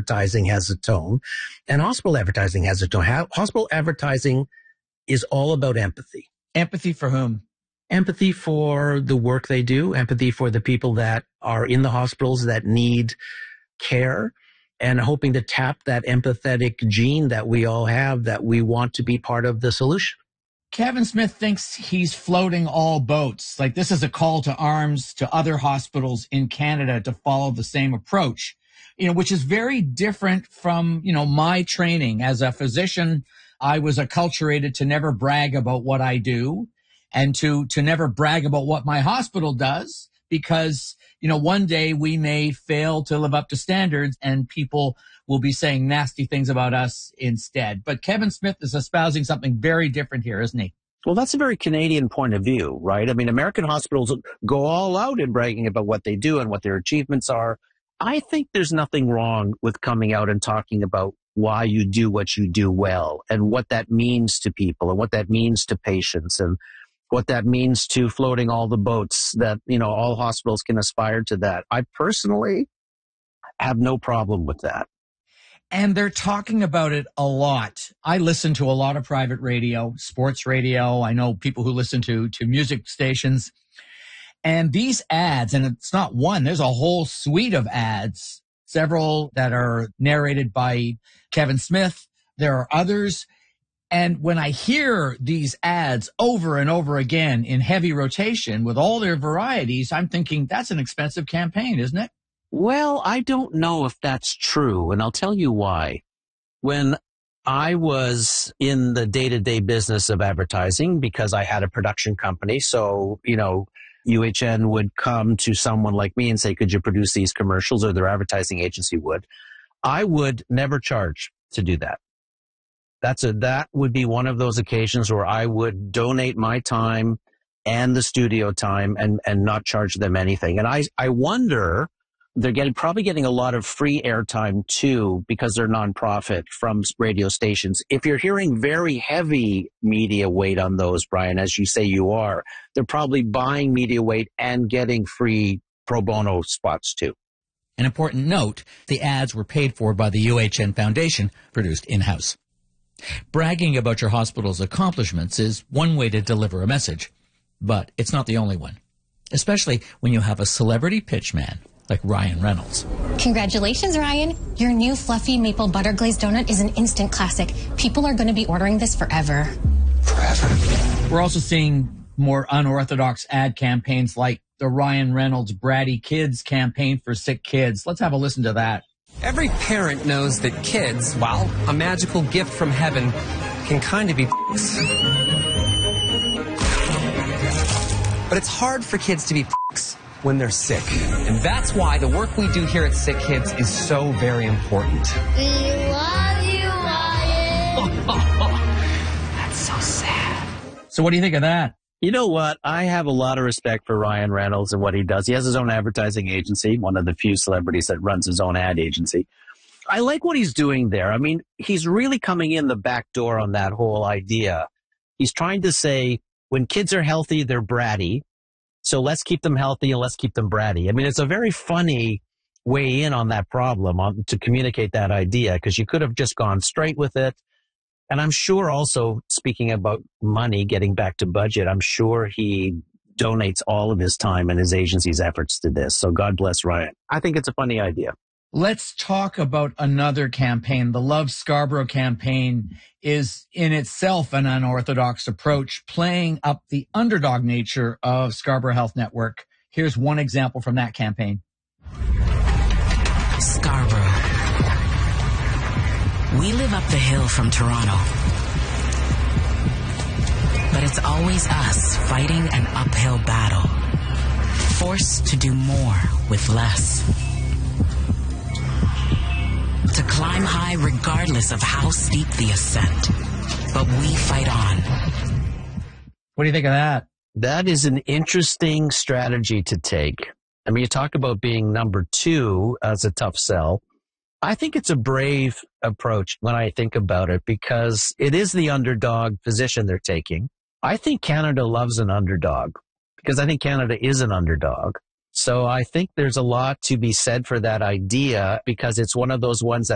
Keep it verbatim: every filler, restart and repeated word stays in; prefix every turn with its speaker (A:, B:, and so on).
A: advertising has a tone and hospital advertising has a tone. How, hospital advertising is all about empathy.
B: Empathy for whom?
A: Empathy for the work they do, empathy for the people that are in the hospitals that need care, and hoping to tap that empathetic gene that we all have, that we want to be part of the solution.
B: Kevin Smith thinks he's floating all boats. Like this is a call to arms to other hospitals in Canada to follow the same approach, you know, which is very different from, you know, my training as a physician. I was acculturated to never brag about what I do and to, to never brag about what my hospital does, because, you know, one day we may fail to live up to standards and people will be saying nasty things about us instead. But Kevin Smith is espousing something very different here, isn't he?
C: Well, that's a very Canadian point of view, right? I mean, American hospitals go all out in bragging about what they do and what their achievements are. I think there's nothing wrong with coming out and talking about why you do what you do well and what that means to people and what that means to patients and what that means to floating all the boats that, you know, all hospitals can aspire to that. I personally have no problem with that.
B: And they're talking about it a lot. I listen to a lot of private radio, sports radio. I know people who listen to, to music stations. And these ads, and it's not one, there's a whole suite of ads, several that are narrated by Kevin Smith. There are others. And when I hear these ads over and over again in heavy rotation with all their varieties, I'm thinking that's an expensive campaign, isn't it?
C: Well, I don't know if that's true, and I'll tell you why. When I was in the day-to-day business of advertising, because I had a production company, so, you know, U H N would come to someone like me and say, could you produce these commercials, or their advertising agency would. I would never charge to do that. That's a, that would be one of those occasions where I would donate my time and the studio time and, and not charge them anything. And I, I wonder, they're getting, probably getting a lot of free airtime too, because they're nonprofit from radio stations. If you're hearing very heavy media weight on those, Brian, as you say you are, they're probably buying media weight and getting free pro bono spots too.
B: An important note, the ads were paid for by the U H N Foundation, produced in-house. Bragging about your hospital's accomplishments is one way to deliver a message, but it's not the only one, especially when you have a celebrity pitchman like Ryan Reynolds.
D: Congratulations, Ryan. Your new fluffy maple butter glazed donut is an instant classic. People are going to be ordering this forever.
B: Forever. We're also seeing more unorthodox ad campaigns like the Ryan Reynolds Bratty Kids campaign for sick kids. Let's have a listen to that.
E: Every parent knows that kids, while a magical gift from heaven, can kind of be f***s. But it's hard for kids to be f***s when they're sick. And that's why the work we do here at Sick Kids is so very important.
F: We love you, Ryan.
E: That's so sad.
B: So what do you think of that?
C: You know what? I have a lot of respect for Ryan Reynolds and what he does. He has his own advertising agency, one of the few celebrities that runs his own ad agency. I like what he's doing there. I mean, he's really coming in the back door on that whole idea. He's trying to say, when kids are healthy, they're bratty. So let's keep them healthy and let's keep them bratty. I mean, it's a very funny way in on that problem, on, to communicate that idea, because you could have just gone straight with it. And I'm sure also, speaking about money, getting back to budget, I'm sure he donates all of his time and his agency's efforts to this. So God bless Ryan. I think it's a funny idea.
B: Let's talk about another campaign. The Love Scarborough campaign is in itself an unorthodox approach, playing up the underdog nature of Scarborough Health Network. Here's one example from that campaign.
G: Scarborough. We live up the hill from Toronto. But it's always us fighting an uphill battle, forced to do more with less. To climb high regardless of how steep the ascent. But we fight on.
B: What do you think of that?
C: That is an interesting strategy to take. I mean, you talk about being number two as a tough sell. I think it's a brave approach when I think about it, because it is the underdog position they're taking. I think Canada loves an underdog, because I think Canada is an underdog. So I think there's a lot to be said for that idea, because it's one of those ones that